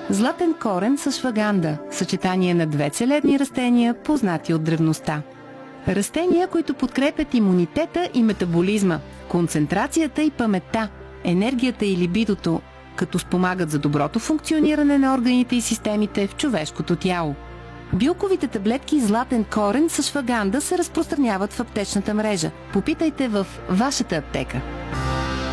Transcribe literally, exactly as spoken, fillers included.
Златен корен с ашваганда – съчетание на две целебни растения, познати от древността. Растения, които подкрепят имунитета и метаболизма, концентрацията и паметта, енергията и либидото, като спомагат за доброто функциониране на органите и системите в човешкото тяло. Билковите таблетки златен корен с ашваганда се разпространяват в аптечната мрежа. Попитайте в вашата аптека.